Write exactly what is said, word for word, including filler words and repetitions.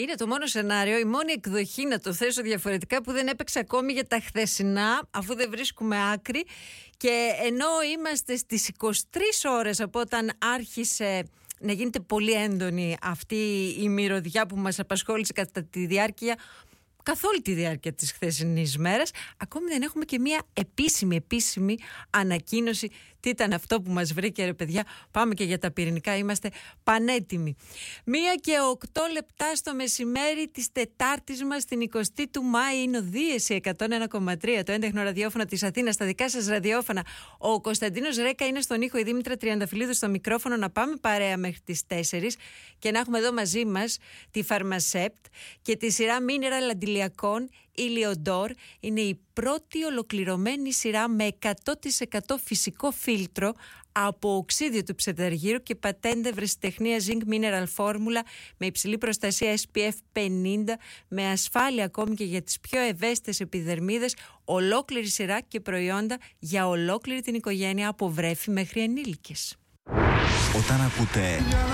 Είναι το μόνο σενάριο, η μόνη εκδοχή, να το θέσω διαφορετικά, που δεν έπαιξε ακόμη για τα χθεσινά, αφού δεν βρίσκουμε άκρη. Και ενώ είμαστε στις είκοσι τρεις ώρες από όταν άρχισε να γίνεται πολύ έντονη αυτή η μυρωδιά που μας απασχόλησε κατά τη διάρκεια, καθ' όλη τη διάρκεια της χθεσινής μέρας, ακόμη δεν έχουμε και μια επίσημη επίσημη ανακοίνωση τι ήταν αυτό που μας βρήκε, ρε παιδιά. Πάμε και για τα πυρηνικά, είμαστε πανέτοιμοι. Μία και οκτώ λεπτά στο μεσημέρι της Τετάρτης μας, την εικοστή του Μάη, είναι ο Δίεση εκατόν ένα κόμμα τρία, το έντεχνο ραδιόφωνο της Αθήνας, στα δικά σας ραδιόφωνα. Ο Κωνσταντίνος Ρέκα είναι στον ήχο, η Δήμητρα Τριανταφυλλίδου στο μικρόφωνο. Να πάμε παρέα μέχρι τις τέσσερις και να έχουμε εδώ μαζί μας τη Φαρμασέπτ και τη σειρά Mineral αντιλιακών Ηλιοντόρ. Είναι η πρώτη ολοκληρωμένη σειρά με εκατό τοις εκατό φυσικό φίλτρο από οξύδιο του ψευδαργύρου και πατέντε ευρεσιτεχνία Zinc Mineral Formula με υψηλή προστασία ες πι εφ πενήντα, με ασφάλεια ακόμη και για τις πιο ευαίσθητες επιδερμίδες. Ολόκληρη σειρά και προϊόντα για ολόκληρη την οικογένεια, από βρέφη μέχρι ενήλικες. Όταν ακούτε